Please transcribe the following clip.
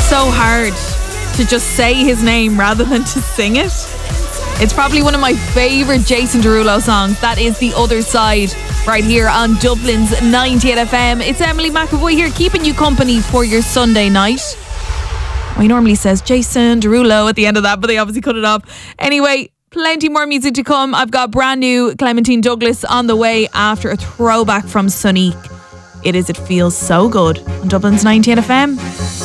so hard to just say his name rather than to sing it. It's probably one of my favourite Jason Derulo songs. That is The Other Side, right here on Dublin's 98 FM. It's Emily McAvoy here, keeping you company for your Sunday night. Well, he normally says Jason Derulo at the end of that, but they obviously cut it off. Anyway, plenty more music to come. I've got brand new Clementine Douglas on the way after a throwback from Sonique. It Feels So Good on Dublin's 98 FM.